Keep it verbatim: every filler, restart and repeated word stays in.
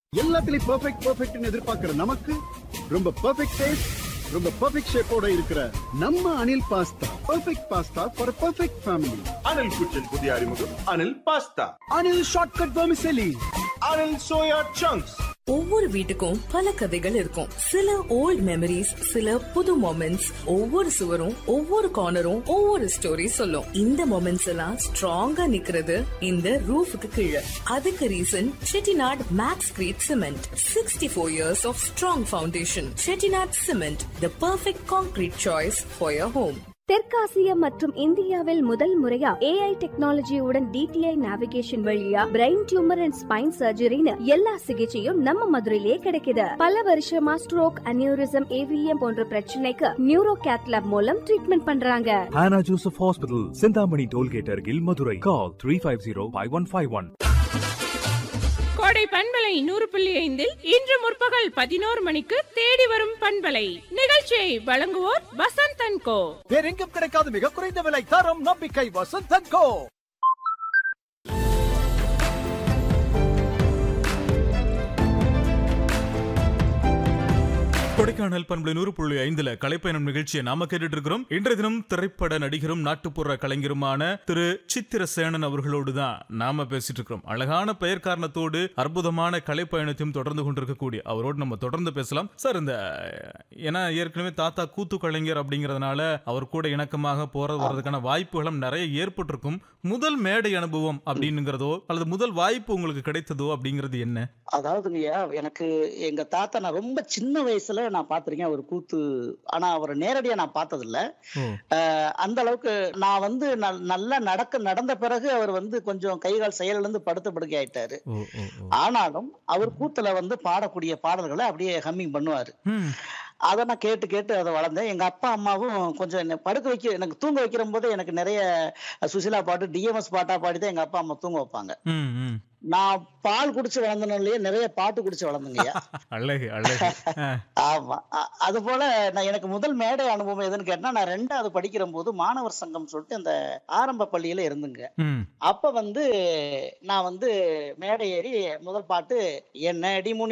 எல்லாத்துலயும் பெர்ஃபெக்ட் பெர்ஃபெக்ட்னு எதிர்பார்க்கிற நமக்கு ரொம்ப பெர்ஃபெக்ட் டேஸ்ட், ரொம்ப பெர்ஃபெக்ட் ஷேப்போட இருக்கிற நம்ம Anil pasta perfect pasta for perfect family. Anil குச்சின் புதிய அறிமுகம் Anil pasta. Anil shortcut vermicelli. Anil soya chunks. ஒவ்வொரு வீட்டுக்கும் பல கதைகள் இருக்கும். சில ஓல்ட் மெமரிஸ், சில புது மொமெண்ட்ஸ். ஒவ்வொரு சுவரும் ஒவ்வொரு கார்னரும் ஒவ்வொரு ஸ்டோரி சொல்லும். இந்த மொமெண்ட்ஸ் எல்லாம் ஸ்ட்ராங்கா நிக்கிறது இந்த ரூஃபுக்கு கீழே. அதுக்கு reason Chettinad maths greet cement. Sixty four years of strong foundation. Chettinad cement, the perfect concrete choice for your home. தெற்காசியா மற்றும் இந்தியாவில் முதல் முறையா ஏஐ டெக்னாலஜியுடன் டிடிஐ நேவிகேஷன் வழியா பிரெயின் டியூமர் அண்ட் ஸ்பைன் சர்ஜரின்னு எல்லா சிகிச்சையும் நம்ம மதுரையிலே கிடைக்குது. பல வருஷமா ஸ்ட்ரோக், அனியூரிசம், ஏவிஎம் போன்ற பிரச்சனைக்கு நியூரோ கேத்லாப் மூலம் ட்ரீட்மெண்ட் பண்றாங்க. Hannah Joseph Hospital, Sindhamani Tollgate அருகில் Madurai. Call three five zero five one five one. கோடை பண்பலை நூறு புள்ளி ஐந்தில் இன்று முற்பகல் பதினோரு மணிக்கு தேடி வரும் பண்பலை நிகழ்ச்சியை வழங்குவோர் வசந்த் அண்ட் கோ. வேறெங்கும் கிடைக்காத மிக குறைந்த விலை, தரம், நம்பிக்கை, வசந்த் அண்ட் கோ. கொடைக்கானல் பண்பலை நூறு புள்ளி ஐந்துல கலைப்பயணம் நிகழ்ச்சியை நாம கேட்டுட்டு இருக்கிறோம். இன்றைய தினம் திரைப்பட நடிகரும் நாட்டுப்புற கலைஞருமான திரு சித்திரசேனன் அவர்களோடு தான் நாம பேசிட்டு இருக்கிறோம். அழகான பெயர் காரணத்தோடு அற்புதமான கலைப்பயணத்தையும் தொடர்ந்து கொண்டிருக்கக்கூடிய அவரோடு நம்ம தொடர்ந்து பேசலாம். சார், இந்த ஏன்னா ஏற்கனவே தாத்தா கூத்து கலைஞர் அப்படிங்கறதுனால அவர் கூட இணக்கமாக போறது வர்றதுக்கான வாய்ப்புகளும் நிறைய ஏற்பட்டிருக்கும். முதல் மேடை அனுபவம் அப்படிங்கிறதோ அல்லது முதல் வாய்ப்பு உங்களுக்கு கிடைத்ததோ அப்படிங்கிறது என்ன? அதாவதுங்கய்யா, எனக்கு எங்க தாத்தா நான் ரொம்ப சின்ன வயசுல நான் பார்த்திருக்கேன் ஒரு கூத்து. ஆனா அவரை நேரடியா நான் பார்த்தது இல்ல. அந்த அளவுக்கு நான் வந்து நல்லா நடக்க நடந்த பிறகு அவர் வந்து கொஞ்சம் கைகால் செயல் இருந்து படுத்த படுக்கை ஆயிட்டாரு. ஆனாலும் அவர் கூத்துல வந்து பாடக்கூடிய பாடல்களை அப்படியே ஹம்மிங் பண்ணுவாரு. அதை நான் கேட்டு கேட்டு அதை வளர்ந்தேன். எங்க அப்பா அம்மாவும் கொஞ்சம் என்ன படுக்க வைக்க, எனக்கு தூங்க வைக்கிற போது எனக்கு நிறைய சுசிலா பாட்டு, டிஎம்எஸ் பாட்டா பாடிதான் எங்க அப்பா அம்மா தூங்க வைப்பாங்க. நான் பால் குடிச்சு வளர்ந்தனாலயே நிறைய பாட்டு குடிச்சு வளர்ந்தேங்கய்யா. அழகு அழகு. ஆமா, அது போல நான் எனக்கு முதல் மேடை அனுபவம் எதுன்னு கேட்டா, நான் ரெண்டாவது படிக்கிற போது மாணவர் சங்கம் சொல்லிட்டு அந்த ஆரம்ப பள்ளியில இருந்துங்க. அப்ப வந்து நான் வந்து மேடை ஏறி முதல் பாட்டு என்ன அடி